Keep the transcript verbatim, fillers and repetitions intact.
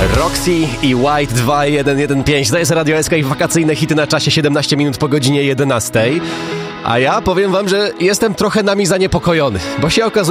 Roxy i White dwa jeden jeden pięć. To jest Radio S K i wakacyjne hity na czasie, siedemnaście minut po godzinie jedenastej. A ja powiem wam, że jestem trochę nami zaniepokojony, bo się okazuje,